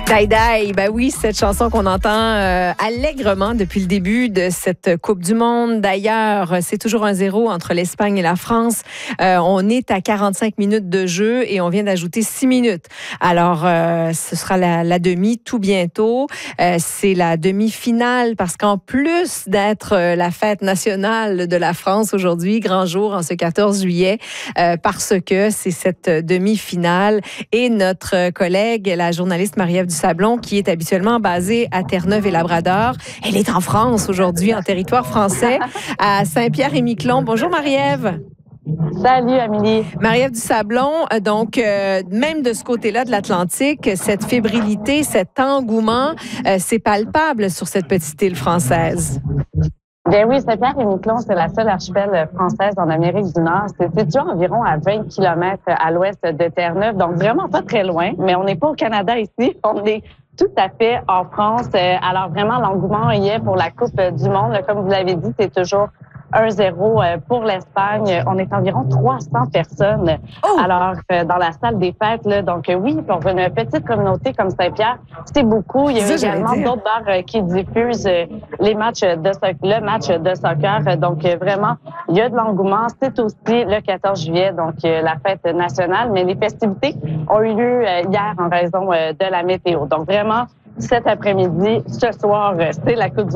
Die Die, ben oui, cette chanson qu'on entend allègrement depuis le début de cette Coupe du Monde. D'ailleurs, c'est toujours 1-0 entre l'Espagne et la France. On est à 45 minutes de jeu et on vient d'ajouter 6 minutes. Alors, ce sera la demi tout bientôt. C'est la demi-finale parce qu'en plus d'être la fête nationale de la France aujourd'hui, grand jour en ce 14 juillet, parce que c'est cette demi-finale et notre collègue, la journaliste Marie-Ève Dusablon, qui est habituellement basée à Terre-Neuve-et-Labrador. Elle est en France aujourd'hui, en territoire français, à Saint-Pierre-et-Miquelon. Bonjour Marie-Ève. Salut, Amélie. Marie-Ève Dusablon, donc, même de ce côté-là de l'Atlantique, cette fébrilité, cet engouement, c'est palpable sur cette petite île française. Bien oui, Saint-Pierre-et-Miquelon, c'est la seule archipel française en Amérique du Nord. C'est situé environ à 20 km à l'ouest de Terre-Neuve, donc vraiment pas très loin, mais on n'est pas au Canada ici, on est tout à fait en France. Alors vraiment, l'engouement y est pour la Coupe du Monde. Comme vous l'avez dit, c'est toujours 1-0 pour l'Espagne. On est environ 300 personnes alors dans la salle des fêtes. Là. Donc oui, pour une petite communauté comme Saint-Pierre, c'est beaucoup. Il y a également d'autres bars qui diffusent le match de soccer. Donc vraiment, il y a de l'engouement. C'est aussi le 14 juillet, donc la fête nationale. Mais les festivités ont eu lieu hier en raison de la météo. Donc vraiment, cet après-midi, ce soir, c'est la Coupe du Monde.